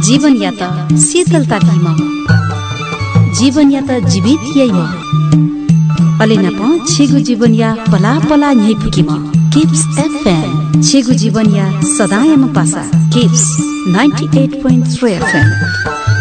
जीवन या त शीतलता भीम जीवन या त जीवित यैम अलेना प छेगु जीवन या पला पला न्यै पुकिम किप्स एफएम छेगु जीवन या सदायम पासा किप्स 98.3 FM